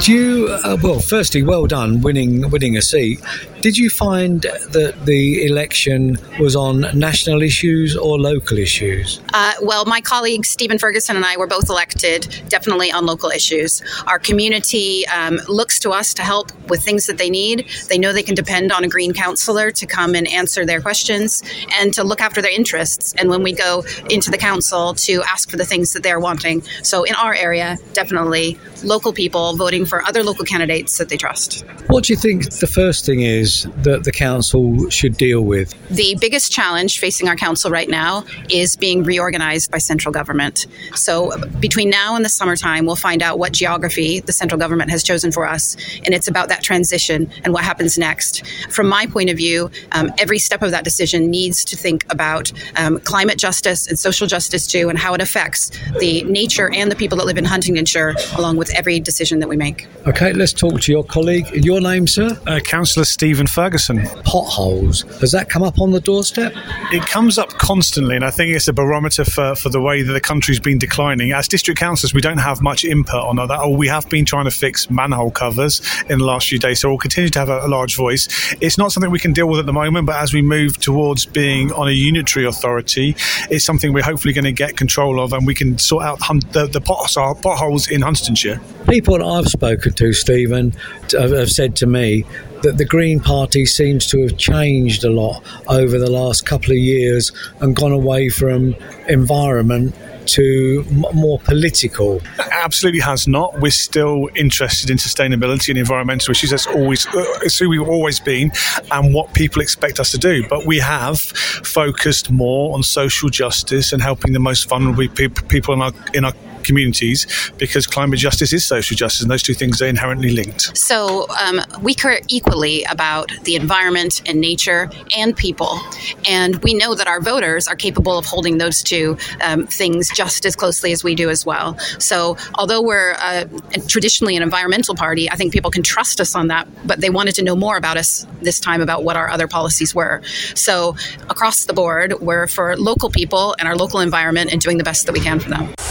Do you, well, firstly, well done winning a seat. Did you find that the election was on national issues or local issues? Well, my colleague Stephen Ferguson and I were both elected definitely on local issues. Our community looks to us to help with things that they need. They know they can depend on a Green councillor to come and answer their questions and to look after their interests. And when we go into the council to ask for the things that they're wanting. So in our area, definitely local people voting for other local candidates that they trust. What do you think the first thing is that the council should deal with? The biggest challenge facing our council right now is being reorganized by central government. So between now and the summertime, we'll find out what geography the central government has chosen for us. And it's about that transition and what happens next. From my point of view, every step of that decision needs to think about climate justice and social justice too, and how it affects the nature and the people that live in Huntingdonshire, along with every decision that we make. Okay, let's talk to your colleague. Your name, sir? Councillor Stephen Ferguson. Potholes. Has that come up on the doorstep? It comes up constantly, and I think it's a barometer for the way that the country's been declining. As district councillors, we don't have much input on that. We have been trying to fix manhole covers in the last few days, so we'll continue to have a large voice. It's not something we can deal with at the moment, but as we move towards being on a unitary authority, it's something we're hopefully going to get control of, and we can sort out the potholes in Huntingdonshire. People that I've spoken to, Stephen, have said to me that the Green Party seems to have changed a lot over the last couple of years and gone away from environment to more political. Absolutely has not. We're still interested in sustainability and environmental issues. That's always it's who we've always been and what people expect us to do. But we have focused more on social justice and helping the most vulnerable people in our communities, because climate justice is social justice, and those two things are inherently linked. So we care equally about the environment and nature and people, and we know that our voters are capable of holding those two things just as closely as we do as well. So although we're traditionally an environmental party, I think people can trust us on that, but they wanted to know more about us this time, about what our other policies were. So across the board, we're for local people and our local environment and doing the best that we can for them.